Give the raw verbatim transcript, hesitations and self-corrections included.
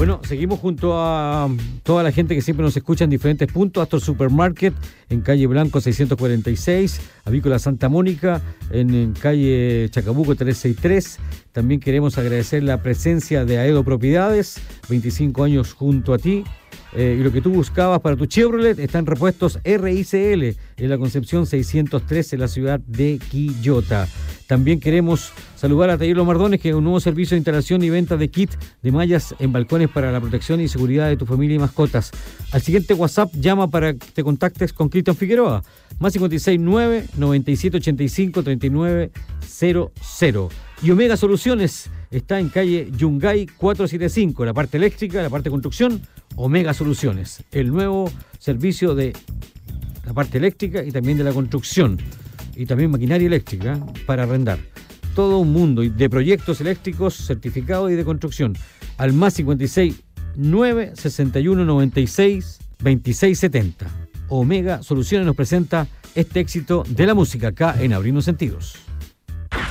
Bueno, seguimos junto a toda la gente que siempre nos escucha en diferentes puntos. Astor Supermarket en calle Blanco seiscientos cuarenta y seis, Avícola Santa Mónica en, en calle Chacabuco trescientos sesenta y tres. También queremos agradecer la presencia de Aedo Propiedades, veinticinco años junto a ti. Eh, y lo que tú buscabas para tu Chevrolet está en Repuestos R I C L en la Concepción seiscientos tres en la ciudad de Quillota. También queremos saludar a Taller Los Mardones, que es un nuevo servicio de instalación y venta de kit de mallas en balcones para la protección y seguridad de tu familia y mascotas. Al siguiente WhatsApp llama para que te contactes con Cristian Figueroa, más cinco seis nueve, noventa y siete ochenta y cinco, treinta y nueve cero cero. Y Omega Soluciones está en calle Yungay cuatrocientos setenta y cinco, la parte eléctrica, la parte de construcción. Omega Soluciones, el nuevo servicio de la parte eléctrica y también de la construcción y también maquinaria eléctrica para arrendar. Todo un mundo de proyectos eléctricos certificados y de construcción. Al más cincuenta y seis nueve, sesenta y uno, noventa y seis, veintiséis setenta. Omega Soluciones nos presenta este éxito de la música acá en Abrimos Sentidos.